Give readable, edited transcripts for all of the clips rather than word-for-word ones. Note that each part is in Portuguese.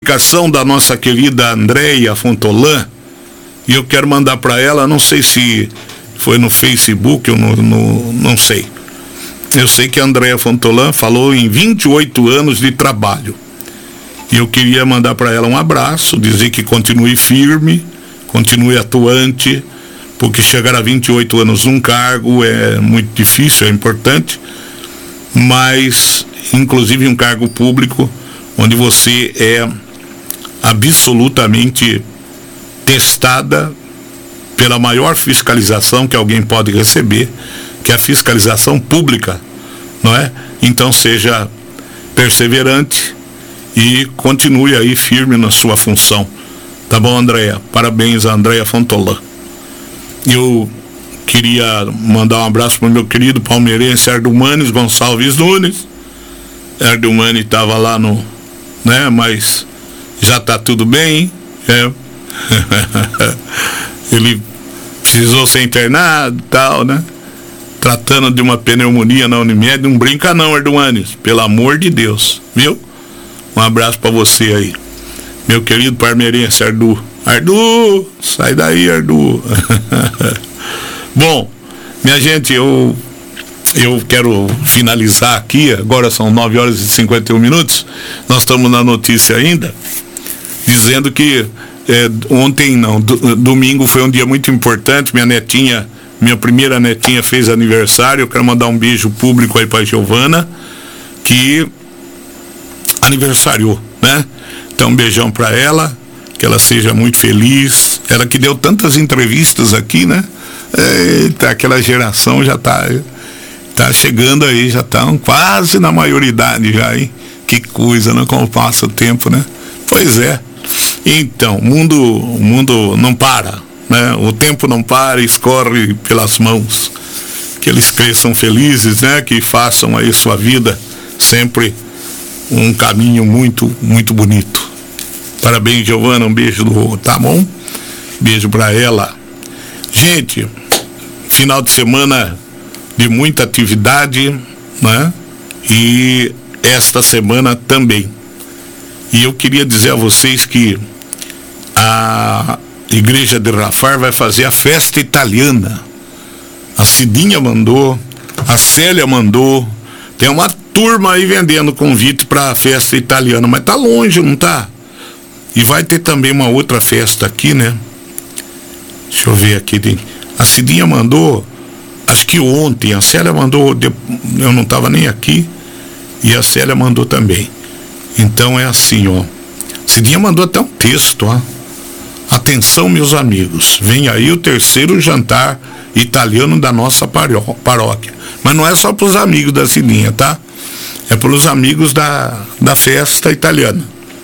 publicação da nossa querida Andréia Fontolan, e eu quero mandar para ela, não sei se foi no Facebook ou não sei. Eu sei que a Andréia Fontolan falou em 28 anos de trabalho. E eu queria mandar para ela um abraço, dizer que continue firme, continue atuante, porque chegar a 28 anos num cargo é muito difícil, é importante, mas inclusive um cargo público onde você é absolutamente testada pela maior fiscalização que alguém pode receber, que é a fiscalização pública, não é? Então seja perseverante e continue aí firme na sua função. Tá bom, Andréia? Parabéns a Andréia Fontolan. Eu queria mandar um abraço para o meu querido palmeirense Ardumanes Gonçalves Nunes. Ardumani estava lá né? Mas já tá tudo bem, Ele precisou ser internado e tal, né? Tratando de uma pneumonia na Unimed. Não brinca não, Ardumanes, pelo amor de Deus, viu? Um abraço para você aí, meu querido palmeirense Ardu, sai daí, Ardu. Bom, minha gente, eu quero finalizar aqui, agora são 9h51, nós estamos na notícia ainda, dizendo que domingo foi um dia muito importante, minha primeira netinha fez aniversário. Eu quero mandar um beijo público aí para Giovana, que aniversariou, né? Então um beijão para ela, que ela seja muito feliz, ela que deu tantas entrevistas aqui, né? Eita, aquela geração já tá chegando aí, já estão quase na maioridade já, hein? Que coisa, né? Como passa o tempo, né? Pois é. Então, o mundo não para, né? O tempo não para, escorre pelas mãos. Que eles cresçam felizes, né? Que façam aí sua vida sempre um caminho muito, muito bonito. Parabéns, Giovana, um beijo tá bom? Beijo pra ela. Gente, final de semana de muita atividade, né? E esta semana também. E eu queria dizer a vocês que a Igreja de Rafar vai fazer a festa italiana. A Cidinha mandou, a Célia mandou, tem uma turma aí vendendo convite para a festa italiana, mas tá longe, não tá? E vai ter também uma outra festa aqui, né? Deixa eu ver aqui. A Cidinha mandou, acho que ontem, a Célia mandou, eu não estava nem aqui, e a Célia mandou também. Então é assim, ó. Cidinha mandou até um texto, ó. Atenção, meus amigos, vem aí o terceiro jantar italiano da nossa paróquia. Mas não é só para os amigos da Cidinha, tá? É para os amigos da festa italiana.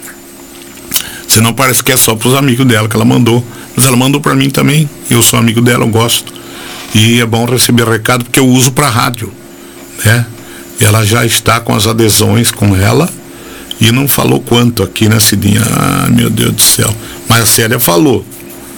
Senão parece que é só para os amigos dela que ela mandou. Mas ela mandou para mim também. Eu sou amigo dela, eu gosto. E é bom receber recado porque eu uso para rádio, né? Ela já está com as adesões com ela. E não falou quanto aqui, né, Cidinha? Ah, meu Deus do céu. Mas a Célia falou.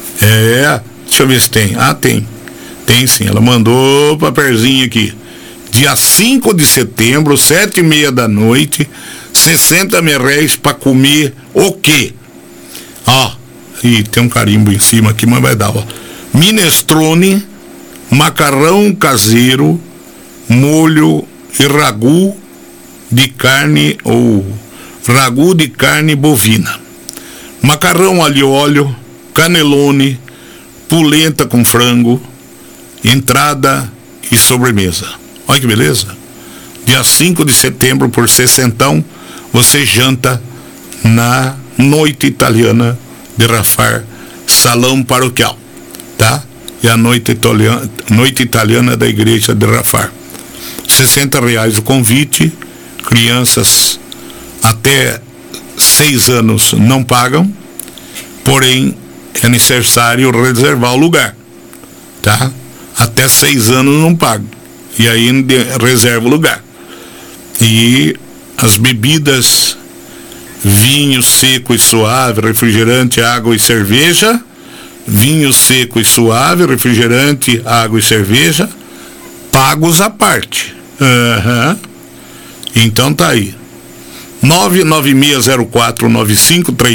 Deixa eu ver se tem. Ah, tem. Tem sim. Ela mandou o papelzinho aqui. Dia 5 de setembro, 7h30 da noite, 60 merréis para comer o quê? Ó. E tem um carimbo em cima aqui, mas vai dar, ó. Minestrone, macarrão caseiro, molho e ragu de carne ragu de carne bovina, macarrão alho e óleo, canelone, polenta com frango, entrada e sobremesa. Olha que beleza. Dia 5 de setembro, por 60, você janta na Noite Italiana de Rafar, Salão Paroquial, tá? É a Noite Italiana da Igreja de Rafar. R$60 o convite. Crianças até 6 anos não pagam, porém é necessário reservar o lugar, tá? Até 6 anos não pagam, e aí reserva o lugar. E as bebidas, vinho seco e suave, refrigerante, água e cerveja. Vinho seco e suave, refrigerante, água e cerveja, pagos à parte. Então tá aí. 996049535